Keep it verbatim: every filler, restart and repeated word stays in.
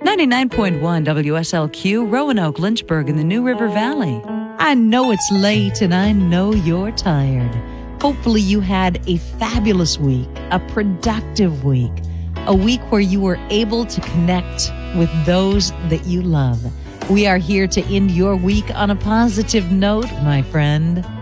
ninety-nine point one W S L Q, Roanoke, Lynchburg in the New River Valley. I know it's late and I know you're tired. Hopefully you had a fabulous week, a productive week, a week where you were able to connect with those that you love. We are here to end your week on a positive note, my friend.